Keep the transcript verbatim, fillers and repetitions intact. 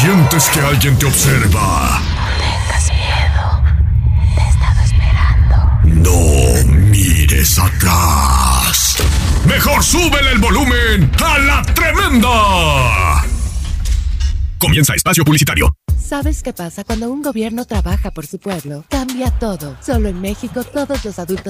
Sientes que alguien te observa. Te he estado esperando. No mires atrás. Mejor súbele el volumen a la tremenda. Comienza espacio publicitario. ¿Sabes qué pasa cuando un gobierno trabaja por su pueblo? Cambia todo. Solo en México todos los adultos